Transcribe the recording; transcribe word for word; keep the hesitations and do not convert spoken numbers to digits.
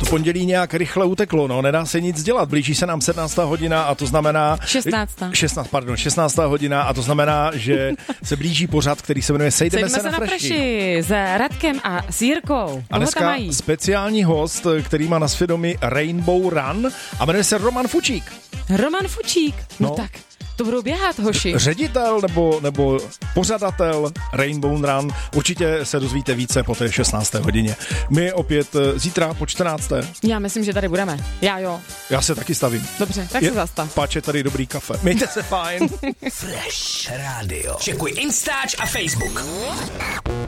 To pondělí nějak rychle uteklo, no, nedá se nic dělat. Blíží se nám sedmnáctá hodina a to znamená... šestnáctá. šestnáct, pardon, šestnáctá hodina a to znamená, že se blíží pořad, který se jmenuje Sejdeme, Sejdeme se, se na Freši s Radkem a s Jirkou. A dneska speciální host, který má na svědomí Rainbow Run a jmenuje se Roman Fučík. Roman Fučík, no, no tak... To budou běhat, hoši. Ředitel nebo, nebo pořadatel Rainbow Run. Určitě se dozvíte více po té šestnácté hodině. My opět zítra po čtrnácté. Já myslím, že tady budeme. Já jo. Já se taky stavím. Dobře, tak je, se zastav. Páč je tady dobrý kafe. Mějte se fajn. Fresh Radio. Čekuj Instač a Facebook.